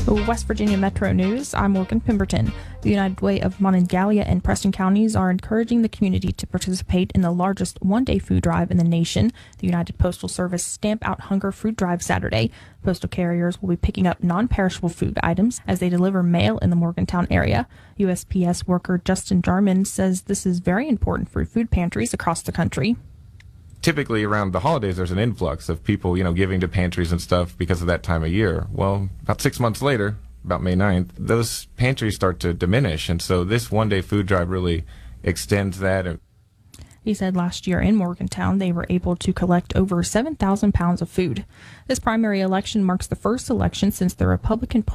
West Virginia Metro News, I'm Morgan Pemberton. The United Way of Monongalia and Preston counties are encouraging the community to participate in the largest one-day food drive in the nation. The United Postal Service Stamp Out Hunger Food Drive Saturday. Postal carriers will be picking up non-perishable food items as they deliver mail in the Morgantown area. USPS worker Justin Jarman says this is very important for food pantries across the country. Typically around the holidays, there's an influx of people, giving to pantries and stuff because of that time of year. Well, about 6 months later, about May 9th, those pantries start to diminish. And so this one-day food drive really extends that. He said last year in Morgantown, they were able to collect over 7,000 pounds of food. This primary election marks the first election since the Republican Party